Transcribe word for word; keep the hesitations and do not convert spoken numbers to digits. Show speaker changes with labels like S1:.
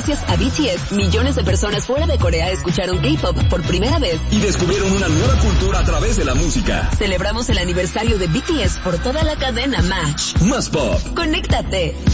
S1: Gracias a B T S, millones de personas fuera de Corea escucharon K-pop por primera vez
S2: y descubrieron una nueva cultura a través de la música.
S1: Celebramos el aniversario de B T S por toda la cadena Match.
S2: Más pop.
S1: Conéctate.